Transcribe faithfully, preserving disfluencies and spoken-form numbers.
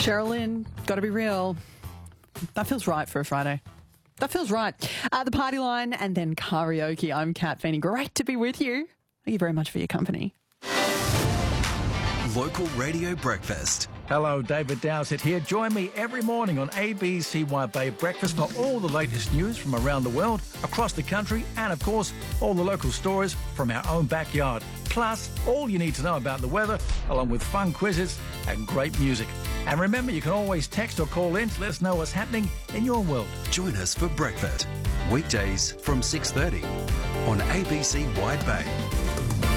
Sherilyn, gotta be real. That feels right for a Friday. That feels right. Uh, the Party Line and then karaoke. I'm Kat Feeney. Great to be with you. Thank you very much for your company. Local Radio Breakfast. Hello, David Dowsett here. Join me every morning on A B C Y Bay Breakfast for all the latest news from around the world, across the country, and of course, all the local stories from our own backyard. Plus, all you need to know about the weather, along with fun quizzes and great music. And remember, you can always text or call in to let us know what's happening in your world. Join us for breakfast, weekdays from six thirty on A B C Wide Bay.